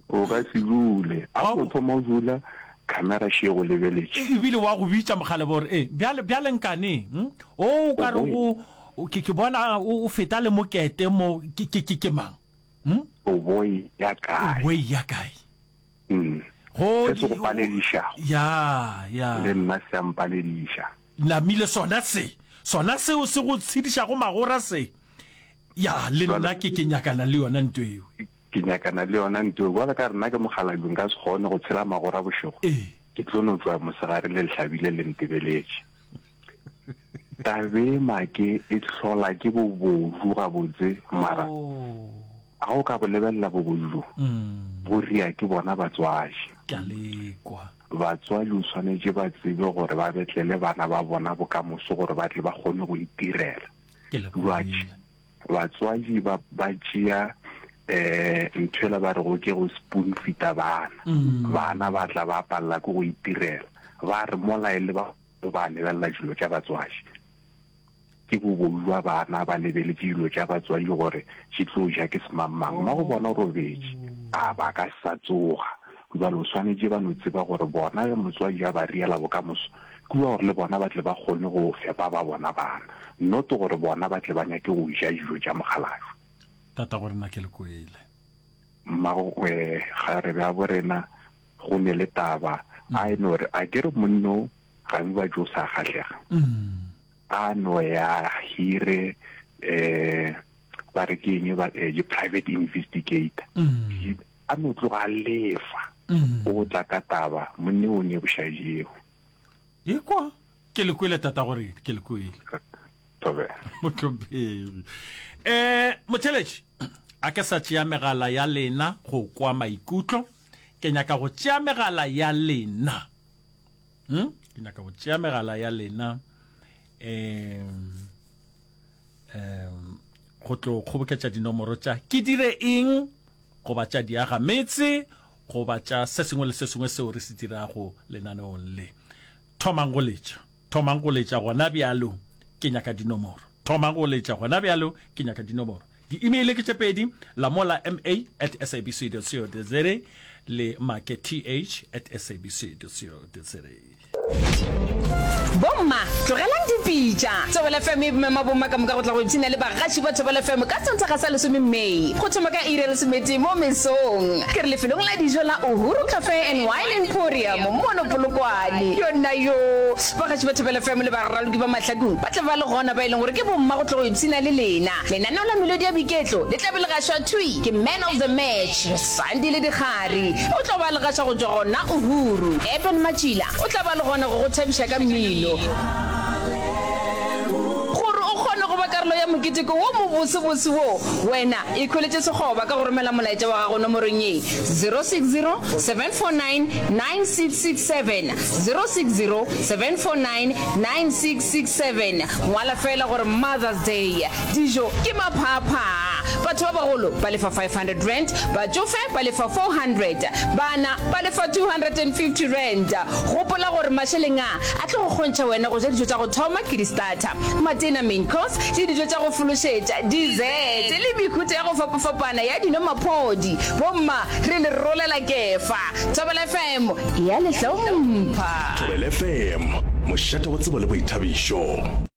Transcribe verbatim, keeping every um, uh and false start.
o ka se dule a go thoma dula camera she go lebeletse e bile wa go bitsa mogale bore eh bjale bjale nkane o ka re go ke ke bona o feta le mokete mo ke ke ke mang hm o boy ya kae boy ya kae hm go se go paledisha ya ya le nna se ampaledisha la mile sona se sona se o se go tshidisha go magora se ya le nna ke ke nyakana le yona ntweo ke nyakana le yona ntweo wa ka rena ke mogala go nga se gone go tshela magora bošego ke tlono tswa mosegare le hlabile le ntebeletse tabe make e hlola ke bo bo ga botse mara a go ka bo lebella bo bollo bo ria ke bona batswashi ka le kwa batswashi o tshwanetse ba tsebe gore ba betlele bana ba bona bo ka moso gore ba tle ba gone go itirela ke le batswashi ba ba tšea eh ntshela ba re go ke go spoon feeder bana bana ba tla ba palla go itirela ba re mola ile ba ba ne la dilo tša batswashi ke go bolwa bana ba lebele dilo tša batswashi gore tšitlo ja ke semamang ma go bona robetse a ba ka sa tsoga ba lo swanetse ba no tseba gore bona le motswashi ya ba riela bo ka moso kuwa gore le bona ba tle ba gone go fepa ba bona bana not gore bona ba tle ba nya ke go ja dilo tša mogalayo tata gore na ke le koele mago eh ga re ba borena go ne le taba a eno re a ke re monno ga ba jo sa khatlega a no ya hire eh ba re ke nye ba eh private investigator a no tloga lefa o tla ka taba monne o ne boshajeo e kwa ke le koele tata gore ke le koele tobe motobedi eh mothelechi a ke sa tšea megala ya lena go kwa maikutlo ke nyaka go tšea megala ya lena hm ke nyaka go tšea megala ya lena em em go tlo kgoboketša dinomoro tša ke dire eng go ba tša diaga metse go ba tša se sengwe le se sengwe seo re se dirago lenaneong le thomang go letša thomang go letša gona bjalo ke nyaka dinomoro thomang go letša gona bjalo ke nyaka dinomoro di-email ke tšepedi la mola ma at sabc dot co dot za le make th at sabc dot co dot za bomma tlogelang dipitša Thobela F M e mema bomma ka moka go tla go ipshina le bagaši ba Thobela F M ka sontaga sa lesome Mei go thoma ka iri ya lesomete mo mesong ke re lefelong la dijo la Uhuru Cafe and Wine Emporium mono Polokwane yona yo bagaši ba Thobela F M le ba raloki ba mahlakong ba tla ba le gona ba e leng gore ke bomma go tla go ipshina le lena lenaneo la melodi ya boiketlo le tla be le gašwa thui ke man of the match Sandi le Dikgari o tla ba le gašwa go tswa gona Uhuru Eben Machila o tla ba le gona go go thabisha ka mmino gore o kgone go ba karolo ya moketeko wo mo bosebose wo wena e kholetse segoba ka go romela molaetša wa gago nomorong ye zero six zero seven four nine nine six six seven zero six zero seven four nine nine six six seven ngwala fela gore Mother's Day dijo ke maphapha batho ba bagolo ba lefa five hundred rand batsofe ba lefa four hundred bana ba lefa two hundred fifty rand gopola gore masheleng a a tlo go kgontšha wena go ja dijo tša go thoma ke di-starter matena main course le dijo tša go fološetša dessert le mekhutho ya go fapafapana ya dinomaphodi bomma re le rolela kefa Thobela F M ya le hlompha Thobela F M mošate go tsebo le boithabišo.